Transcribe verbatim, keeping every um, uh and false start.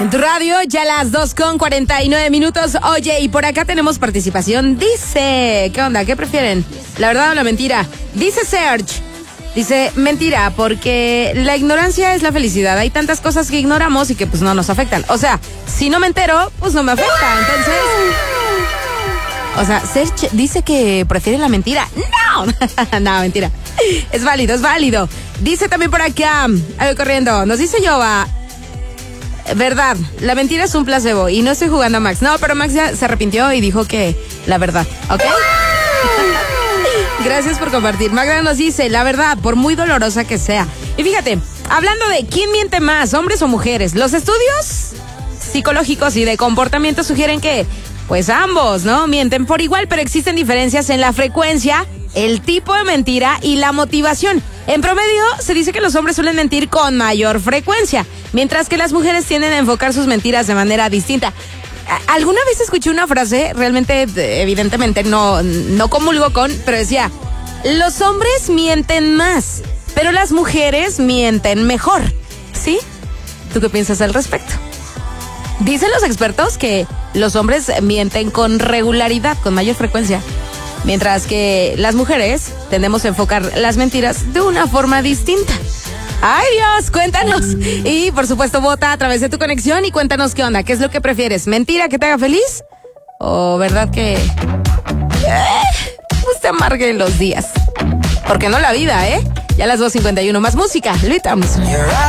En tu radio, ya las dos con cuarenta y nueve minutos. Oye, y por acá tenemos participación. Dice, ¿qué onda? ¿Qué prefieren? ¿La verdad o la mentira? Dice Serge. Dice, mentira, porque la ignorancia es la felicidad. Hay tantas cosas que ignoramos y que pues no nos afectan. O sea, si no me entero, pues no me afecta. Entonces... O sea, Serge dice que prefiere la mentira. ¡No! No, mentira. Es válido, es válido. Dice también por acá, a ver, corriendo, nos dice Yoba, verdad, la mentira es un placebo y no estoy jugando a Max. No, pero Max ya se arrepintió y dijo que la verdad, ¿ok? Gracias por compartir. Magda nos dice, la verdad, por muy dolorosa que sea. Y fíjate, hablando de quién miente más, hombres o mujeres, los estudios psicológicos y de comportamiento sugieren que, pues ambos, ¿no? Mienten por igual, pero existen diferencias en la frecuencia, el tipo de mentira y la motivación. En promedio, se dice que los hombres suelen mentir con mayor frecuencia, mientras que las mujeres tienden a enfocar sus mentiras de manera distinta. Alguna vez escuché una frase, realmente, evidentemente, no, no comulgo con, pero decía, los hombres mienten más, pero las mujeres mienten mejor. ¿Sí? ¿Tú qué piensas al respecto? Dicen los expertos que los hombres mienten con regularidad, con mayor frecuencia, mientras que las mujeres tendemos a enfocar las mentiras de una forma distinta. ¡Ay, Dios! Cuéntanos. Y, por supuesto, vota a través de tu conexión y cuéntanos qué onda. ¿Qué es lo que prefieres? ¿Mentira que te haga feliz? ¿O verdad que... Eh, pues te amargue los días? Porque no la vida, ¿eh? Ya las dos cincuenta y uno, más música. Lo estamos.